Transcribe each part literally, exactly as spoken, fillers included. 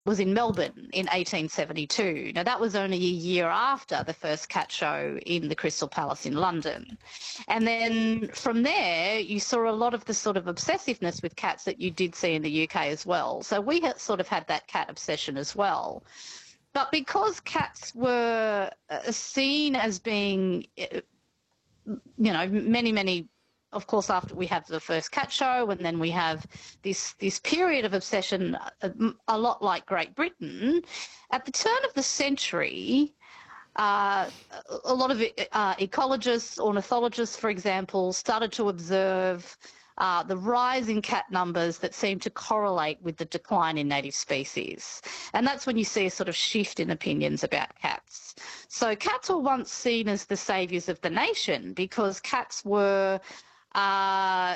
was in Melbourne in eighteen seventy-two. Now, that was only a year after the first cat show in the Crystal Palace in London. And then from there, you saw a lot of the sort of obsessiveness with cats that you did see in the U K as well. So we had sort of had that cat obsession as well. But because cats were uh, seen as being, uh, you know, many, many, of course, after we have the first cat show, and then we have this this period of obsession, a, a lot like Great Britain, at the turn of the century, uh, a lot of uh, ecologists, ornithologists, for example, started to observe uh, the rise in cat numbers that seemed to correlate with the decline in native species. And that's when you see a sort of shift in opinions about cats. So cats were once seen as the saviours of the nation because cats were uh,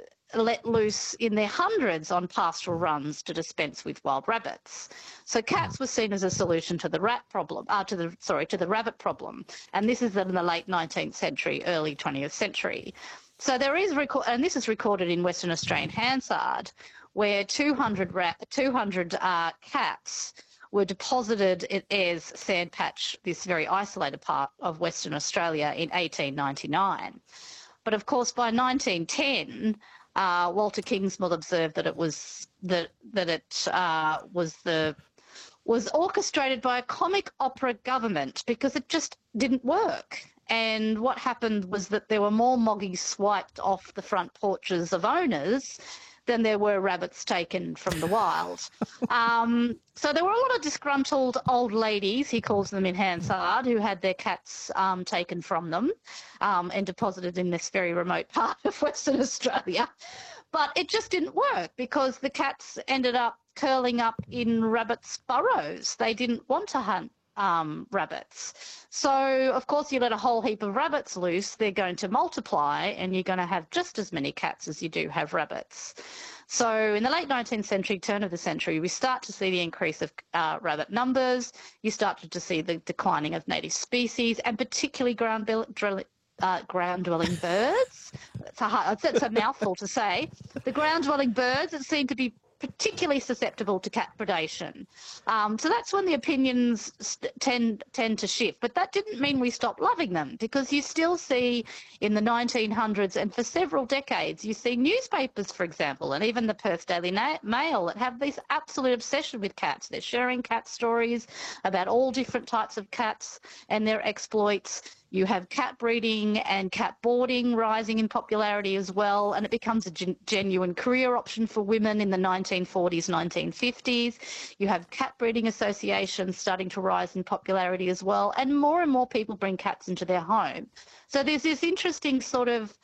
let loose in their hundreds on pastoral runs to dispense with wild rabbits. So cats were seen as a solution to the rat problem, uh, to the sorry, to the rabbit problem, and this is in the late nineteenth century, early twentieth century. So there is record, and this is recorded in Western Australian Hansard, where two hundred rat, two hundred uh, cats were deposited at Ayers Sandpatch, this very isolated part of Western Australia, in eighteen ninety-nine. But of course, by nineteen ten, uh, Walter Kingsmill observed that it was that that it uh, was the was orchestrated by a comic opera government because it just didn't work. And what happened was that there were more moggies swiped off the front porches of owners than there were rabbits taken from the wild. Um, so there were a lot of disgruntled old ladies, he calls them in Hansard, who had their cats um, taken from them um, and deposited in this very remote part of Western Australia. But it just didn't work because the cats ended up curling up in rabbits' burrows. They didn't want to hunt Um, rabbits. So, of course, you let a whole heap of rabbits loose, they're going to multiply and you're going to have just as many cats as you do have rabbits. So in the late nineteenth century, turn of the century, we start to see the increase of uh, rabbit numbers. You start to see the declining of native species and particularly ground dwelling Uh, ground-dwelling birds. It's a, hard, it's a mouthful to say. The ground-dwelling birds that seem to be particularly susceptible to cat predation. Um, so that's when the opinions tend tend to shift. But that didn't mean we stopped loving them, because you still see in the nineteen hundreds and for several decades, you see newspapers, for example, and even the Perth Daily Mail that have this absolute obsession with cats. They're sharing cat stories about all different types of cats and their exploits. You have cat breeding and cat boarding rising in popularity as well, and it becomes a gen- genuine career option for women in the nineteen forties, nineteen fifties. You have cat breeding associations starting to rise in popularity as well, and more and more people bring cats into their home. So there's this interesting sort of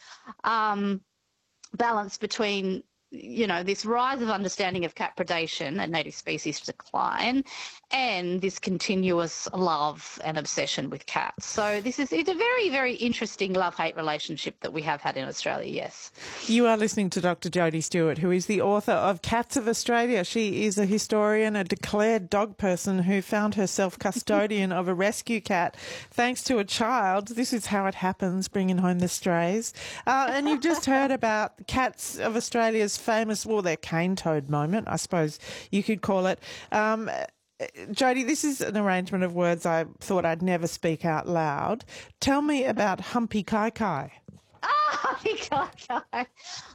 um, balance between, you know, this rise of understanding of cat predation and native species decline and this continuous love and obsession with cats. So this is it's a very, very interesting love-hate relationship that we have had in Australia, yes. You are listening to Doctor Jodie Stewart, who is the author of Cats of Australia. She is a historian, a declared dog person who found herself custodian of a rescue cat thanks to a child. This is how it happens, bringing home the strays. Uh, and you've just heard about Cats of Australia's famous, well, their cane toad moment, I suppose you could call it. Um, Jodie, this is an arrangement of words I thought I'd never speak out loud. Tell me about Humpy Kai Kai. Ah, Humpy Kai Kai.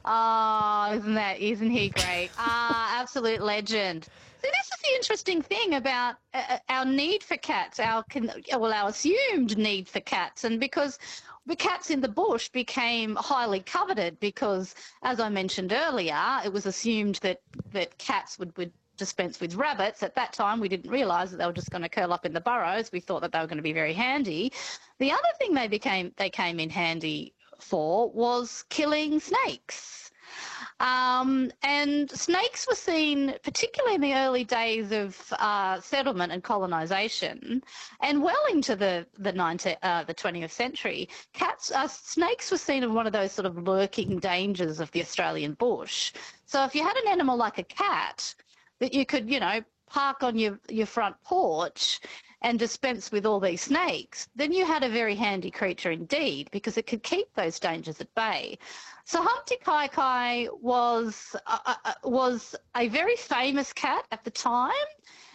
Oh, isn't that, isn't he great? Ah, absolute legend. So this is the interesting thing about uh, our need for cats, our well, our assumed need for cats, and because the cats in the bush became highly coveted because, as I mentioned earlier, it was assumed that that cats would would dispense with rabbits. At that time, we didn't realise that they were just going to curl up in the burrows. We thought that they were going to be very handy. The other thing they became they came in handy for was killing snakes. Um, and snakes were seen, particularly in the early days of uh, settlement and colonisation, and well into the the, nineteenth, uh, the twentieth century, cats, uh, snakes were seen as one of those sort of lurking dangers of the Australian bush. So if you had an animal like a cat that you could, you know, park on your, your front porch and dispense with all these snakes, then you had a very handy creature indeed, because it could keep those dangers at bay. So Humpty Kai Kai was uh, uh, was a very famous cat at the time.